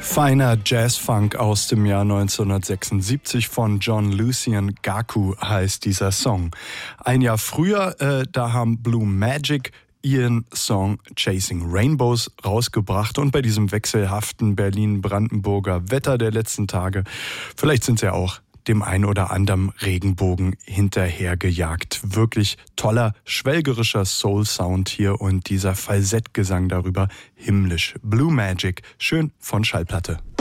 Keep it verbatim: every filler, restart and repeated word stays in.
Feiner Jazzfunk aus dem Jahr neunzehnhundertsechsundsiebzig von John Lucian Gaku heißt dieser Song. Ein Jahr früher, äh, da haben Blue Magic ihren Song Chasing Rainbows rausgebracht und bei diesem wechselhaften Berlin-Brandenburger Wetter der letzten Tage, vielleicht sind sie ja auch dem ein oder anderen Regenbogen hinterhergejagt. Wirklich toller, schwelgerischer Soul-Sound hier und dieser Falsettgesang darüber himmlisch. Blue Magic, schön von Schallplatte.